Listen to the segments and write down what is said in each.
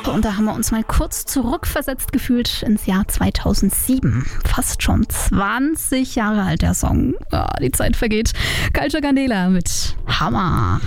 und da haben wir uns mal kurz zurückversetzt gefühlt ins Jahr 2007. Fast schon 20 Jahre alt der Song. Ja, die Zeit vergeht. Culture Candela mit Hammer.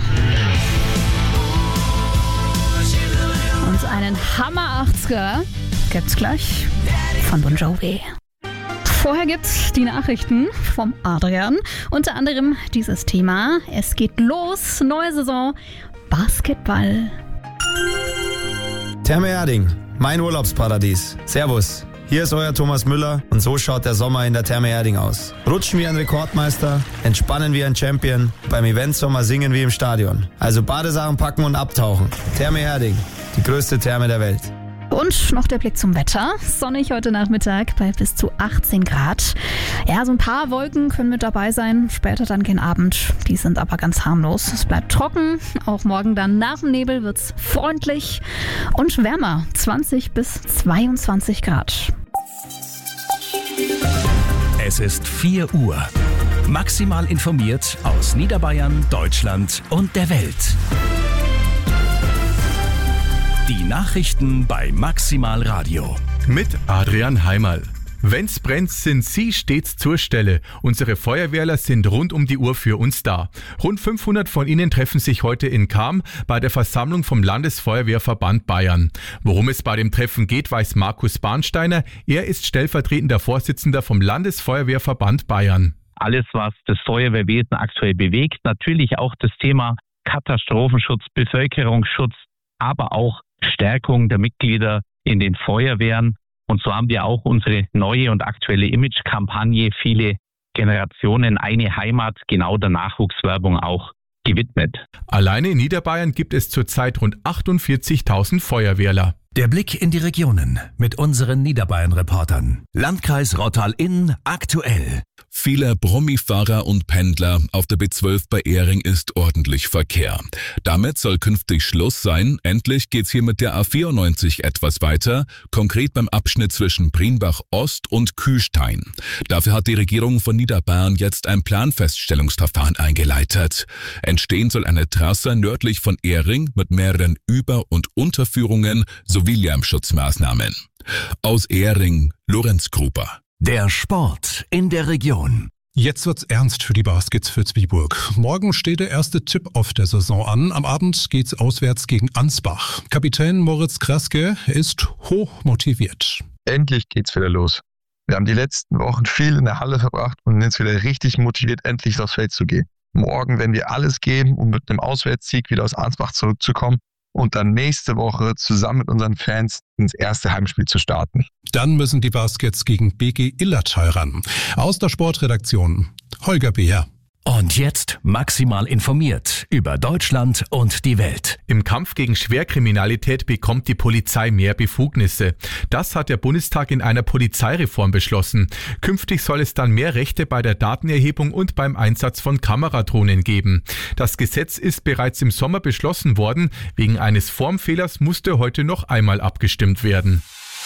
Und einen Hammer 80er gibt's gleich von Bon Jovi. Vorher gibt's die Nachrichten vom Adrian. Unter anderem dieses Thema. Es geht los, neue Saison, Basketball. Therme Erding, mein Urlaubsparadies. Servus, hier ist euer Thomas Müller und so schaut der Sommer in der Therme Erding aus. Rutschen wie ein Rekordmeister, entspannen wie ein Champion, beim Eventsommer singen wie im Stadion. Also Badesachen packen und abtauchen. Therme Erding, die größte Therme der Welt. Und noch der Blick zum Wetter. Sonnig heute Nachmittag bei bis zu 18 Grad. Ja, so ein paar Wolken können mit dabei sein. Später dann gegen Abend. Die sind aber ganz harmlos. Es bleibt trocken. Auch morgen dann nach dem Nebel wird's freundlich und wärmer. 20 bis 22 Grad. Es ist 4 Uhr. Maximal informiert aus Niederbayern, Deutschland und der Welt. Die Nachrichten bei Maximal Radio. Mit Adrian Heimerl. Wenn's brennt, sind Sie stets zur Stelle. Unsere Feuerwehrler sind rund um die Uhr für uns da. Rund 500 von ihnen treffen sich heute in Cham bei der Versammlung vom Landesfeuerwehrverband Bayern. Worum es bei dem Treffen geht, weiß Markus Bahnsteiner. Er ist stellvertretender Vorsitzender vom Landesfeuerwehrverband Bayern. Alles, was das Feuerwehrwesen aktuell bewegt, natürlich auch das Thema Katastrophenschutz, Bevölkerungsschutz, aber auch Stärkung der Mitglieder in den Feuerwehren. Und so haben wir auch unsere neue und aktuelle Image-Kampagne Viele Generationen, eine Heimat, genau der Nachwuchswerbung auch gewidmet. Alleine in Niederbayern gibt es zurzeit rund 48.000 Feuerwehrler. Der Blick in die Regionen mit unseren Niederbayern-Reportern. Landkreis Rottal-Inn aktuell. Viele Brummifahrer und Pendler auf der B12 bei Ehring ist ordentlich Verkehr. Damit soll künftig Schluss sein. Endlich geht's hier mit der A94 etwas weiter, konkret beim Abschnitt zwischen Prienbach Ost und Kühlstein. Dafür hat die Regierung von Niederbayern jetzt ein Planfeststellungsverfahren eingeleitet. Entstehen soll eine Trasse nördlich von Ehring mit mehreren Über- und Unterführungen sowie Lärmschutzmaßnahmen. Aus Ehring, Lorenz Gruber. Der Sport in der Region. Jetzt wird's ernst für die Baskets für Zwieburg. Morgen steht der erste Tip-Off der Saison an. Am Abend geht's auswärts gegen Ansbach. Kapitän Moritz Kraske ist hoch motiviert. Endlich geht's wieder los. Wir haben die letzten Wochen viel in der Halle verbracht und sind jetzt wieder richtig motiviert, endlich aufs Feld zu gehen. Morgen werden wir alles geben, um mit einem Auswärtssieg wieder aus Ansbach zurückzukommen und dann nächste Woche zusammen mit unseren Fans ins erste Heimspiel zu starten. Dann müssen die Baskets gegen BG Illertal ran. Aus der Sportredaktion Holger Beer. Und jetzt maximal informiert über Deutschland und die Welt. Im Kampf gegen Schwerkriminalität bekommt die Polizei mehr Befugnisse. Das hat der Bundestag in einer Polizeireform beschlossen. Künftig soll es dann mehr Rechte bei der Datenerhebung und beim Einsatz von Kameradrohnen geben. Das Gesetz ist bereits im Sommer beschlossen worden. Wegen eines Formfehlers musste heute noch einmal abgestimmt werden.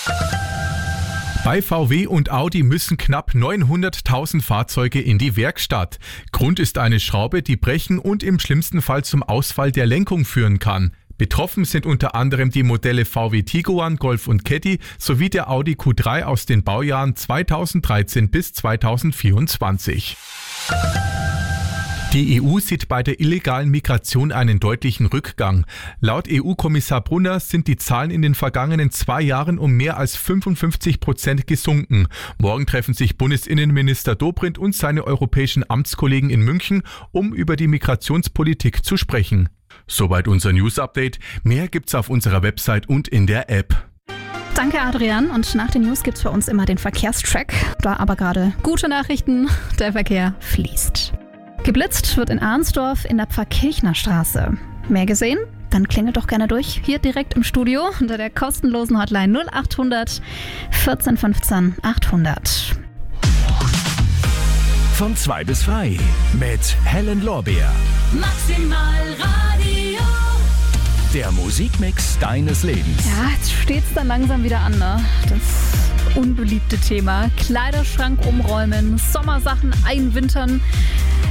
Bei VW und Audi müssen knapp 900.000 Fahrzeuge in die Werkstatt. Grund ist eine Schraube, die brechen und im schlimmsten Fall zum Ausfall der Lenkung führen kann. Betroffen sind unter anderem die Modelle VW Tiguan, Golf und Caddy sowie der Audi Q3 aus den Baujahren 2013 bis 2024. Die EU sieht bei der illegalen Migration einen deutlichen Rückgang. Laut EU-Kommissar Brunner sind die Zahlen in den vergangenen 2 Jahren um mehr als 55% gesunken. Morgen treffen sich Bundesinnenminister Dobrindt und seine europäischen Amtskollegen in München, um über die Migrationspolitik zu sprechen. Soweit unser News-Update. Mehr gibt's auf unserer Website und in der App. Danke Adrian, und nach den News gibt's für uns immer den Verkehrstrack. Da aber gerade gute Nachrichten, der Verkehr fließt. Geblitzt wird in Arnsdorf in der Pfarrkirchner Straße. Mehr gesehen? Dann klingelt doch gerne durch, hier direkt im Studio unter der kostenlosen Hotline 0800 14 15 800. Von 2 bis frei mit Helen Lorbeer. Maximal Radio. Der Musikmix deines Lebens. Ja, jetzt steht's dann langsam wieder an, ne? Das unbeliebte Thema. Kleiderschrank umräumen, Sommersachen einwintern.